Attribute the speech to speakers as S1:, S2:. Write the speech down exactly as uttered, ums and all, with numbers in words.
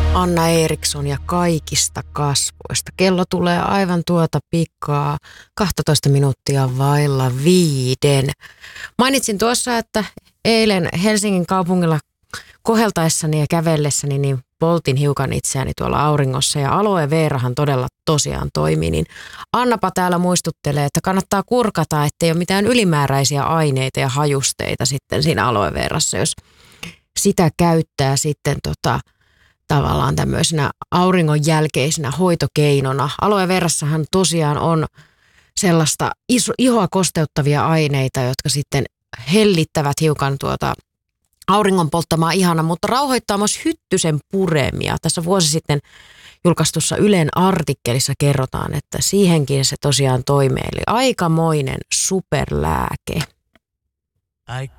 S1: Anna Eriksson ja kaikista kasvoista. Kello tulee aivan tuota pikkaa, kaksitoista minuuttia vailla viiden. Mainitsin tuossa, että eilen Helsingin kaupungilla koheltaessani ja kävellessäni niin poltin hiukan itseäni tuolla auringossa ja aloe veerahan todella tosiaan toimii. Niin Annapa täällä muistuttelee, että kannattaa kurkata, ettei ole mitään ylimääräisiä aineita ja hajusteita sitten siinä aloe veerassa, jos sitä käyttää sitten tota... tavallaan tämmöisenä auringon jälkeisenä hoitokeinona. Aloe verassahan tosiaan on sellaista iso, ihoa kosteuttavia aineita, jotka sitten hellittävät hiukan tuota auringon polttamaa ihana, mutta rauhoittaa myös hyttysen puremia. Tässä vuosi sitten julkaistussa Ylen artikkelissa kerrotaan, että siihenkin se tosiaan toimii. Eli aikamoinen superlääke.
S2: I